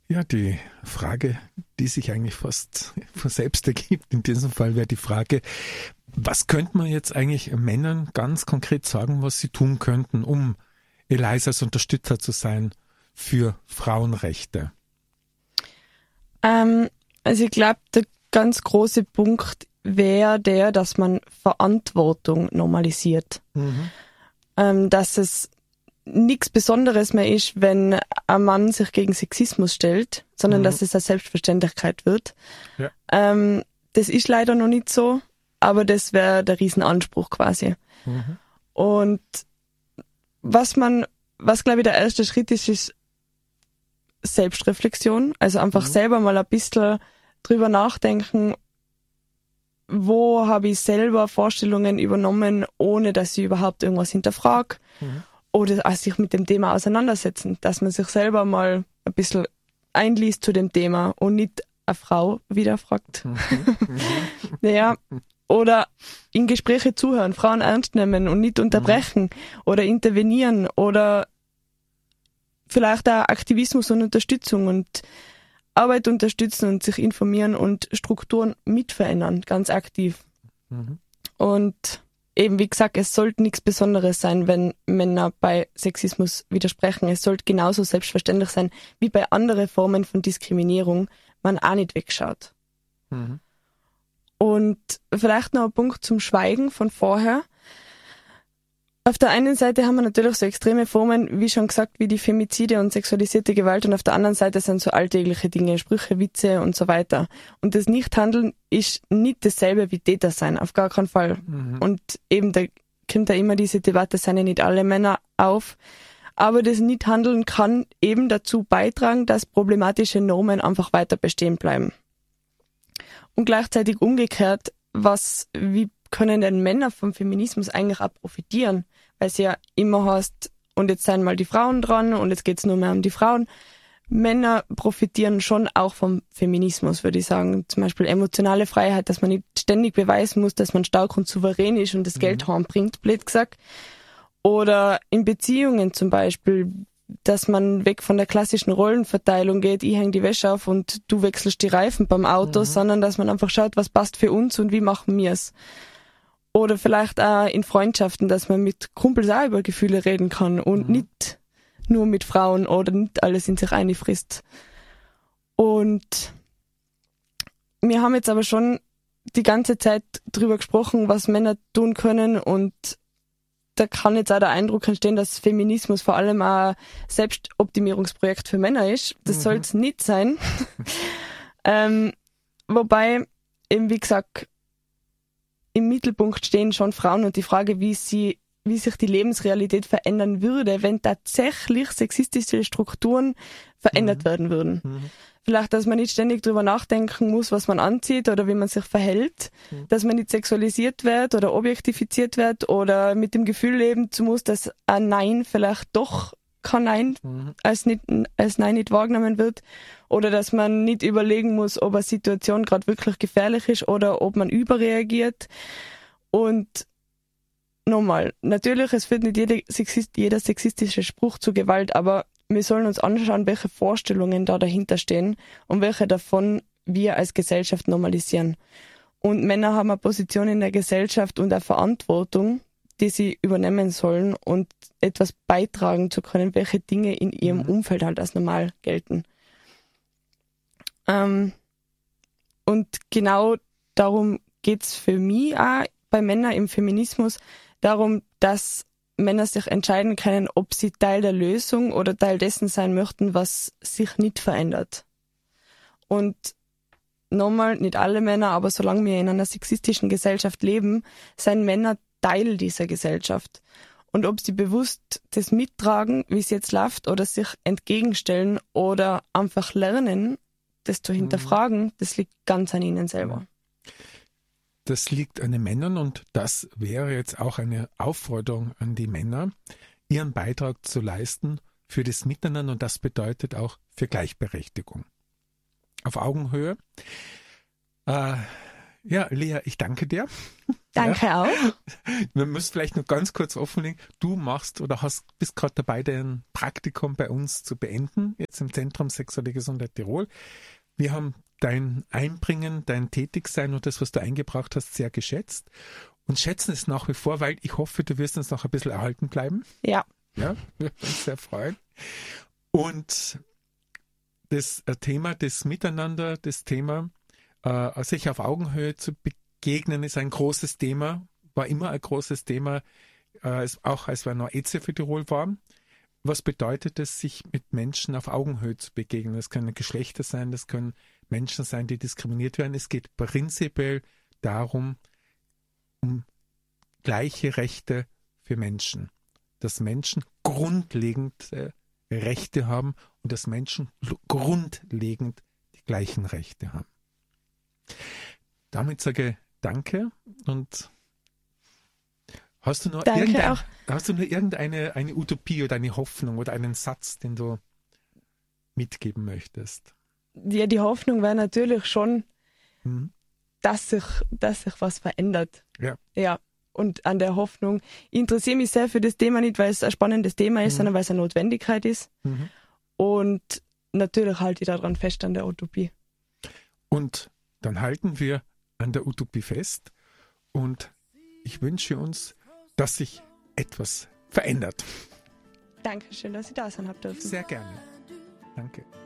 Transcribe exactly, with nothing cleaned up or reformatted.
Ja, die Frage, die sich eigentlich fast von selbst ergibt, in diesem Fall wäre die Frage, was könnte man jetzt eigentlich Männern ganz konkret sagen, was sie tun könnten, um Elizas Unterstützer zu sein für Frauenrechte? Ähm, also ich glaube, der ganz große Punkt wäre der, dass man Verantwortung normalisiert. Mhm. Ähm, dass es nichts Besonderes mehr ist, wenn ein Mann sich gegen Sexismus stellt, sondern mhm. dass es eine Selbstverständlichkeit wird. Ja. Ähm, das ist leider noch nicht so, aber das wäre der Riesenanspruch quasi. Mhm. Und was man, was glaube ich der erste Schritt ist, ist Selbstreflexion. Also einfach mhm. selber mal ein bisschen drüber nachdenken, wo habe ich selber Vorstellungen übernommen, ohne dass ich überhaupt irgendwas hinterfrage. Mhm. Oder auch sich mit dem Thema auseinandersetzen, dass man sich selber mal ein bisschen einliest zu dem Thema und nicht eine Frau wieder fragt. Naja, oder in Gespräche zuhören, Frauen ernst nehmen und nicht unterbrechen oder intervenieren oder vielleicht auch Aktivismus und Unterstützung und Arbeit unterstützen und sich informieren und Strukturen mitverändern, ganz aktiv. Mhm. Und eben, wie gesagt, es sollte nichts Besonderes sein, wenn Männer bei Sexismus widersprechen. Es sollte genauso selbstverständlich sein, wie bei anderen Formen von Diskriminierung man auch nicht wegschaut. Mhm. Und vielleicht noch ein Punkt zum Schweigen von vorher. Auf der einen Seite haben wir natürlich so extreme Formen, wie schon gesagt, wie die Femizide und sexualisierte Gewalt, und auf der anderen Seite sind so alltägliche Dinge, Sprüche, Witze und so weiter. Und das Nichthandeln ist nicht dasselbe wie Täter sein, auf gar keinen Fall. Mhm. Und eben, da kommt da immer diese Debatte, seien ja nicht alle Männer auf. Aber das Nichthandeln kann eben dazu beitragen, dass problematische Normen einfach weiter bestehen bleiben. Und gleichzeitig umgekehrt, was, wie können denn Männer vom Feminismus eigentlich auch profitieren? Weil es ja immer heißt, und jetzt sind mal die Frauen dran und jetzt geht's nur mehr um die Frauen. Männer profitieren schon auch vom Feminismus, würde ich sagen. Zum Beispiel emotionale Freiheit, dass man nicht ständig beweisen muss, dass man stark und souverän ist und das mhm. Geld heimbringt, blöd gesagt. Oder in Beziehungen zum Beispiel, dass man weg von der klassischen Rollenverteilung geht, ich hänge die Wäsche auf und du wechselst die Reifen beim Auto, mhm. sondern dass man einfach schaut, was passt für uns und wie machen wir es. Oder vielleicht auch in Freundschaften, dass man mit Kumpels auch über Gefühle reden kann und mhm. nicht nur mit Frauen oder nicht alles in sich einfrisst. Und wir haben jetzt aber schon die ganze Zeit drüber gesprochen, was Männer tun können, und da kann jetzt auch der Eindruck entstehen, dass Feminismus vor allem ein Selbstoptimierungsprojekt für Männer ist. Das mhm. soll es nicht sein. ähm, wobei, eben wie gesagt, im Mittelpunkt stehen schon Frauen und die Frage, wie sie, wie sich die Lebensrealität verändern würde, wenn tatsächlich sexistische Strukturen verändert mhm. werden würden. Mhm. Vielleicht, dass man nicht ständig drüber nachdenken muss, was man anzieht oder wie man sich verhält, mhm. dass man nicht sexualisiert wird oder objektifiziert wird oder mit dem Gefühl leben zu muss, dass ein Nein vielleicht doch kein Nein mhm. als, nicht, als Nein nicht wahrgenommen wird, oder dass man nicht überlegen muss, ob eine Situation gerade wirklich gefährlich ist oder ob man überreagiert. Und nochmal, natürlich, es führt nicht jede Sexist, jeder sexistische Spruch zu Gewalt, aber wir sollen uns anschauen, welche Vorstellungen da dahinter stehen und welche davon wir als Gesellschaft normalisieren. Und Männer haben eine Position in der Gesellschaft und eine Verantwortung, die sie übernehmen sollen und etwas beitragen zu können, welche Dinge in ihrem mhm. Umfeld halt als normal gelten. Ähm, und genau darum geht's für mich auch bei Männern im Feminismus, darum, dass Männer sich entscheiden können, ob sie Teil der Lösung oder Teil dessen sein möchten, was sich nicht verändert. Und nochmal, nicht alle Männer, aber solange wir in einer sexistischen Gesellschaft leben, sind Männer Teil dieser Gesellschaft. Und ob sie bewusst das mittragen, wie es jetzt läuft, oder sich entgegenstellen oder einfach lernen, das zu hinterfragen, das liegt ganz an ihnen selber. Das liegt an den Männern, und das wäre jetzt auch eine Aufforderung an die Männer, ihren Beitrag zu leisten für das Miteinander, und das bedeutet auch für Gleichberechtigung. Auf Augenhöhe. Äh, Ja, Lea, ich danke dir. Danke ja. auch. Wir müssen vielleicht noch ganz kurz offenlegen. Du machst oder hast bist gerade dabei, dein Praktikum bei uns zu beenden, jetzt im Zentrum Sexuelle Gesundheit Tirol. Wir haben dein Einbringen, dein Tätigsein und das, was du eingebracht hast, sehr geschätzt und schätzen es nach wie vor, weil ich hoffe, du wirst uns noch ein bisschen erhalten bleiben. Ja. Ja, wir uns sehr freuen. Und das Thema des Miteinander, das Thema, äh, sich auf Augenhöhe zu begegnen, ist ein großes Thema, war immer ein großes Thema, äh, auch als wir noch E Z für Tirol waren. Was bedeutet es, sich mit Menschen auf Augenhöhe zu begegnen? Das können Geschlechter sein, das können Menschen sein, die diskriminiert werden. Es geht prinzipiell darum, um gleiche Rechte für Menschen. Dass Menschen grundlegend äh, Rechte haben und dass Menschen grundlegend die gleichen Rechte haben. Damit sage ich Danke und hast du noch, Danke irgendein, auch. hast du noch irgendeine eine Utopie oder eine Hoffnung oder einen Satz, den du mitgeben möchtest? Ja, die Hoffnung wäre natürlich schon, Hm? dass sich, dass sich was verändert. Ja. Ja. Und an der Hoffnung, ich interessiere mich sehr für das Thema, nicht weil es ein spannendes Thema ist, Mhm. sondern weil es eine Notwendigkeit ist. Mhm. Und natürlich halte ich daran fest an der Utopie. Und dann halten wir an der Utopie fest und ich wünsche uns, dass sich etwas verändert. Dankeschön, dass ich da sein habt dürfen. Sehr gerne. Danke.